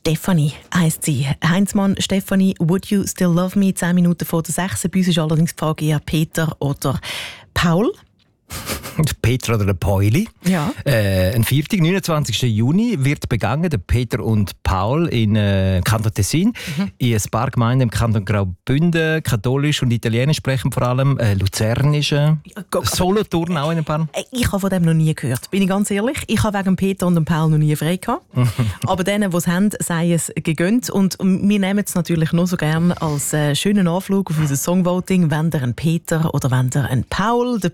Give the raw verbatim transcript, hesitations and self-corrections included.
Stefanie heisst sie. Heinzmann, Stefanie, would you still love me? Zehn Minuten vor der sechs. Bei uns ist allerdings die Frage eher Peter oder Paul. Peter oder der Pauli. Ja. Äh, ein Viertag, neunundzwanzigsten Juni, wird begangen, der Peter und Paul in äh, Kanton Tessin. Mhm. In ein paar Gemeinden im Kanton Graubünden, katholisch und italienisch sprechen vor allem, äh, luzernisch, äh, Solothurn auch in ein paar. Ich habe von dem noch nie gehört, bin ich ganz ehrlich. Ich habe wegen Peter und dem Paul noch nie frei gehabt. Aber denen, die es haben, sei es gegönnt. Und wir nehmen es natürlich nur so gerne als äh, schönen Anflug auf unser Songvoting, wenn der ein Peter oder wenn der ein Paul. Der